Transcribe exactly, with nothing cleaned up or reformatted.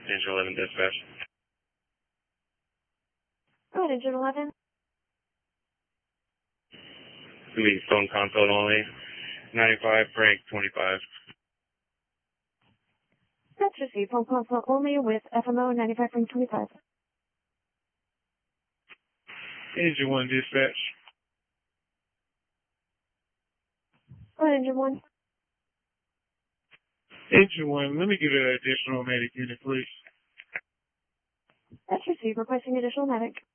Engine eleven dispatch. Go ahead, Engine eleven. Please, phone console only. ninety-five, Frank, twenty-five. That's received. Phone console only with F M O ninety-five from twenty-five. Engine one dispatch. Go ahead, Engine one. Engine one, let me get an additional medic unit, please. That's received. Requesting additional medic.